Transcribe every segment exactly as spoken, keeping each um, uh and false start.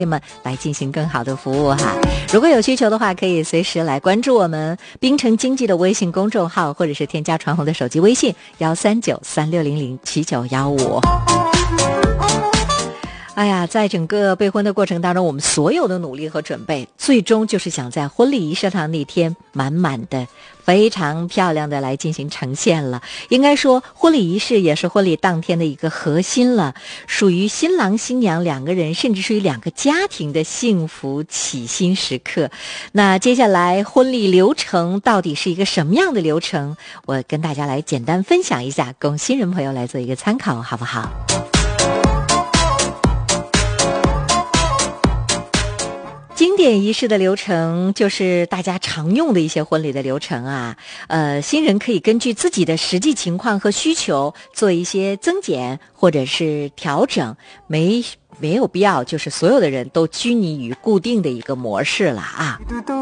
们来进行更好的服务哈。如果有需求的话，可以随时来关注我们滨城经济的微信公众号，或者是添加传红的手机微信幺三九三六零零七九幺五。哎呀，在整个备婚的过程当中，我们所有的努力和准备，最终就是想在婚礼仪式堂那天满满的非常漂亮的来进行呈现了。应该说婚礼仪式也是婚礼当天的一个核心了，属于新郎新娘两个人甚至是于两个家庭的幸福起心时刻。那接下来婚礼流程到底是一个什么样的流程，我跟大家来简单分享一下，供新人朋友来做一个参考好不好？经典仪式的流程就是大家常用的一些婚礼的流程啊，呃，新人可以根据自己的实际情况和需求做一些增减或者是调整，没没有必要就是所有的人都拘泥于固定的一个模式了啊。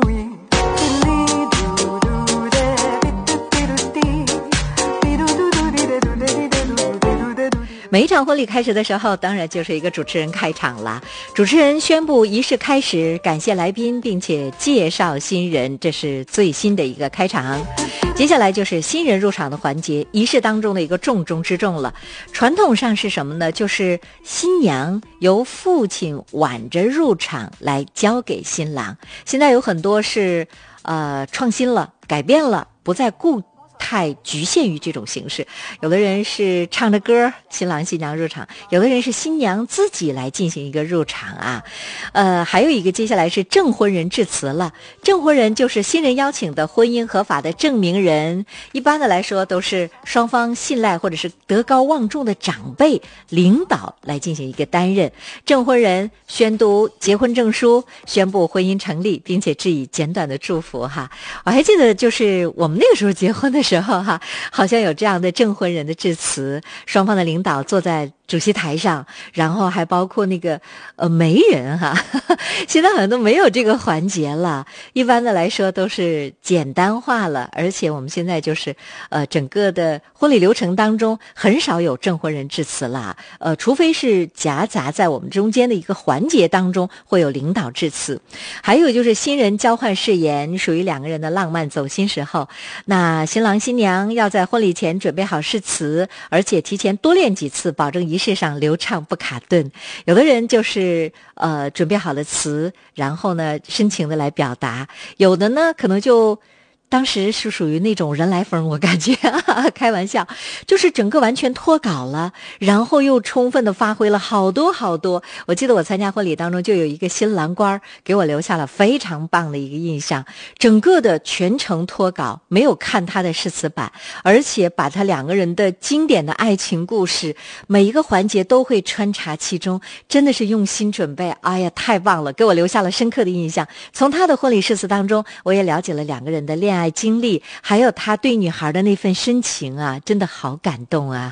每一场婚礼开始的时候，当然就是一个主持人开场了。主持人宣布仪式开始，感谢来宾，并且介绍新人，这是最新的一个开场。接下来就是新人入场的环节，仪式当中的一个重中之重了。传统上是什么呢？就是新娘由父亲挽着入场来交给新郎。现在有很多是呃创新了，改变了，不再固太局限于这种形式，有的人是唱着歌新郎新娘入场，有的人是新娘自己来进行一个入场啊。呃，还有一个接下来是证婚人致辞了。证婚人就是新人邀请的婚姻合法的证明人，一般的来说都是双方信赖或者是德高望重的长辈领导来进行一个担任。证婚人宣读结婚证书，宣布婚姻成立，并且致以简短的祝福哈。我还记得就是我们那个时候结婚的时候哈，好像有这样的证婚人的致辞，双方的领导坐在主席台上，然后还包括那个呃媒人哈，现在好像都没有这个环节了，一般的来说都是简单化了，而且我们现在就是呃整个的婚礼流程当中很少有证婚人致辞了，呃除非是夹杂在我们中间的一个环节当中会有领导致辞。还有就是新人交换誓言，属于两个人的浪漫走心时候，那新郎新娘要在婚礼前准备好誓词，而且提前多练几次，保证仪式上流畅不卡顿。有的人就是呃准备好了词，然后呢深情的来表达，有的呢可能就当时是属于那种人来疯，我感觉开玩笑，就是整个完全脱稿了，然后又充分的发挥了好多好多。我记得我参加婚礼当中就有一个新郎官给我留下了非常棒的一个印象，整个的全程脱稿，没有看他的誓词版，而且把他两个人的经典的爱情故事每一个环节都会穿插其中，真的是用心准备，哎呀太棒了，给我留下了深刻的印象。从他的婚礼誓词当中我也了解了两个人的恋爱爱经历，还有他对女孩的那份深情啊，真的好感动啊。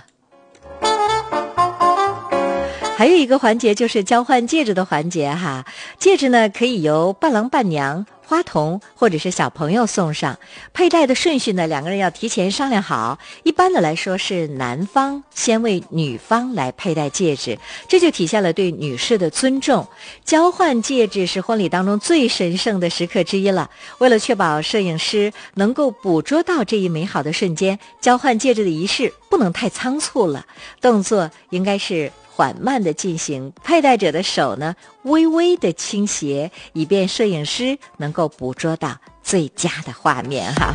还有一个环节就是交换戒指的环节哈，戒指呢可以由伴郎伴娘、花童或者是小朋友送上，佩戴的顺序呢两个人要提前商量好，一般的来说是男方先为女方来佩戴戒指，这就体现了对女士的尊重。交换戒指是婚礼当中最神圣的时刻之一了，为了确保摄影师能够捕捉到这一美好的瞬间，交换戒指的仪式不能太仓促了，动作应该是缓慢地进行，佩戴者的手呢微微地倾斜，以便摄影师能够捕捉到最佳的画面哈。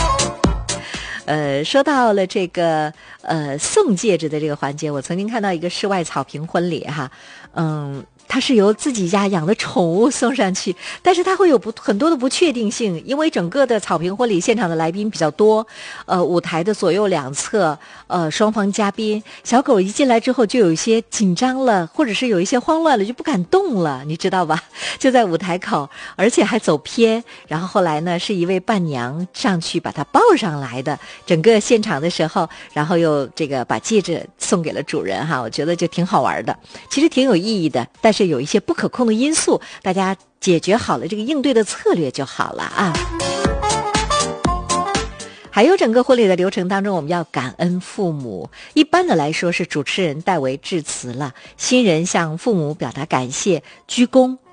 呃，说到了这个呃送戒指的这个环节，我曾经看到一个室外草坪婚礼哈，嗯。它是由自己家养的宠物送上去，但是它会有不很多的不确定性，因为整个的草坪婚礼现场的来宾比较多，呃，舞台的左右两侧，呃，双方嘉宾，小狗一进来之后就有一些紧张了，或者是有一些慌乱了，就不敢动了，你知道吧？就在舞台口，而且还走偏，然后后来呢，是一位伴娘上去把它抱上来的，整个现场的时候，然后又这个把戒指送给了主人哈，我觉得就挺好玩的，其实挺有意义的，但是有一些不可控的因素，大家解决好了这个应对的策略就好了啊。 还有整个婚礼的流程当中，我们要感恩父母。一般的来说是主持人代为致辞了，新人向父母表达感谢，鞠躬